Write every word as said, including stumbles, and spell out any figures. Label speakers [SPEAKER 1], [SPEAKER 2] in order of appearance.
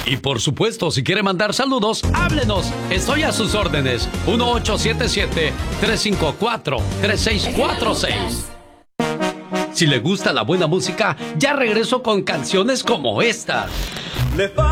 [SPEAKER 1] Y por supuesto, si quiere mandar saludos, háblenos. Estoy a sus órdenes. uno ocho siete siete, tres cinco cuatro, tres seis cuatro seis. Si le gusta la buena música, ya regreso con canciones como esta.
[SPEAKER 2] Me